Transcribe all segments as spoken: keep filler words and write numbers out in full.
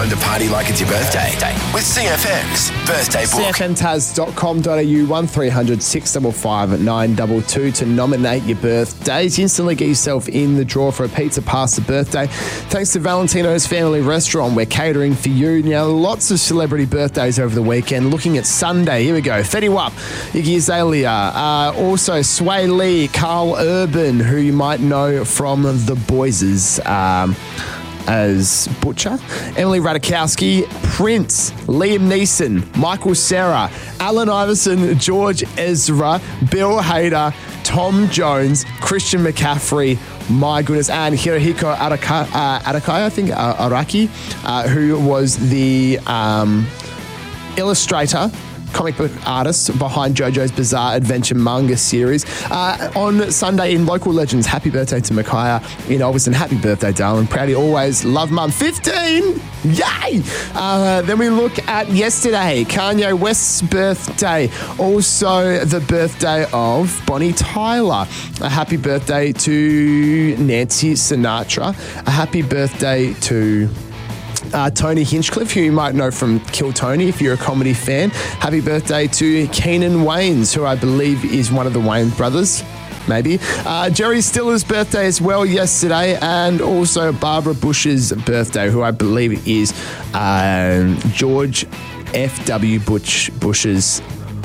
To party like it's your birthday with C F M's Birthday Book. C F M taz dot com dot a u, one three hundred six five five nine two two to nominate your birthdays. Instantly get yourself in the draw for a pizza pasta birthday. Thanks to Valentino's Family Restaurant, we're catering for you. Now, lots of celebrity birthdays over the weekend. Looking at Sunday, here we go. Fetty Wap, Iggy Azalea, uh, also Sway Lee, Carl Urban, who you might know from The Boyses. Um... as Butcher, Emily Ratajkowski, Prince, Liam Neeson, Michael Cera, Allen Iverson, George Ezra, Bill Hader, Tom Jones, Christian McCaffrey, my goodness, and Hirohiko Araka, uh, Arakai, I think, uh, Araki, uh, who was the um, illustrator, comic book artist behind JoJo's Bizarre Adventure manga series. Uh, on Sunday in Local Legends, happy birthday to Micaiah in Ulverston. Happy birthday, darling. Proudly always. Love, Mum. fifteen! Yay! Uh, then we look at yesterday, Kanye West's birthday. Also the birthday of Bonnie Tyler. A happy birthday to Nancy Sinatra. A happy birthday to... Uh, Tony Hinchcliffe, who you might know from Kill Tony if you're a comedy fan. Happy birthday to Keenan Waynes, who I believe is one of the Wayne brothers, maybe. Uh, Jerry Stiller's birthday as well yesterday, and also Barbara Bush's birthday, who I believe is uh, George F W. Bush Bush's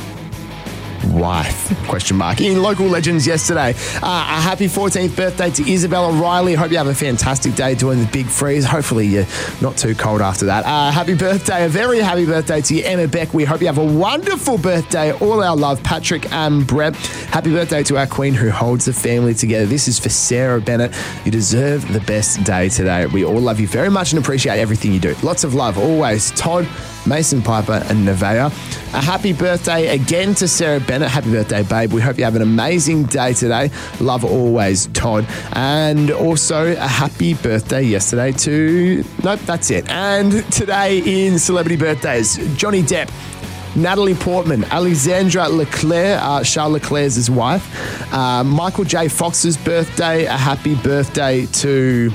wife, question mark. In Local Legends yesterday, uh, a happy fourteenth birthday to Isabella Riley. Hope you have a fantastic day doing the big freeze. Hopefully you're not too cold after that. Uh, happy birthday, a very happy birthday to Emma Beck. We hope you have a wonderful birthday. All our love, Patrick and Brett. Happy birthday to our queen who holds the family together. This is for Sarah Bennett. You deserve the best day today. We all love you very much and appreciate everything you do. Lots of love always. Todd, Mason Piper and Nevaeh. A happy birthday again to Sarah Bennett. Happy birthday, babe. We hope you have an amazing day today. Love always, Todd. And also a happy birthday yesterday to... Nope, that's it. And today in celebrity birthdays, Johnny Depp, Natalie Portman, Alexandra Leclerc, uh, Charles Leclerc's wife, uh, Michael J. Fox's birthday. A happy birthday to...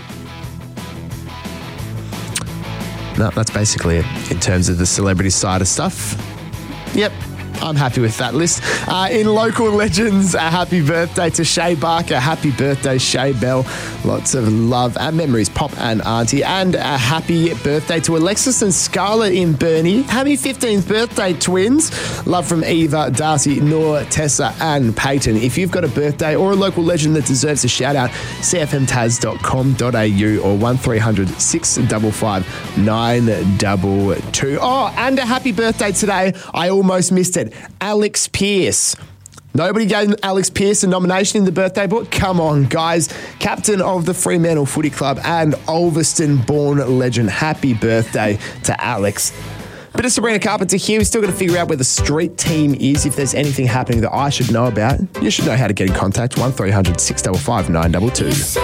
No, that's basically it in terms of the celebrity side of stuff. Yep, I'm happy with that list. Uh, in Local Legends, a happy birthday to Shay Barker. Happy birthday, Shay Bell. Lots of love and memories, Pop and Auntie. And a happy birthday to Alexis and Scarlett in Burnie. Happy fifteenth birthday, twins. Love from Eva, Darcy, Noor, Tessa and Peyton. If you've got a birthday or a local legend that deserves a shout out, c f m taz dot com dot a u or one three hundred six five five nine two two. Oh, and a happy birthday today. I almost missed it. Alex Pearce. Nobody gave Alex Pearce a nomination in the birthday book? Come on, guys. Captain of the Fremantle Footy Club and Ulverston-born legend. Happy birthday to Alex. Bit of Sabrina Carpenter here. We're still got to figure out where the street team is. If there's anything happening that I should know about, you should know how to get in contact. one three hundred six five five nine two two.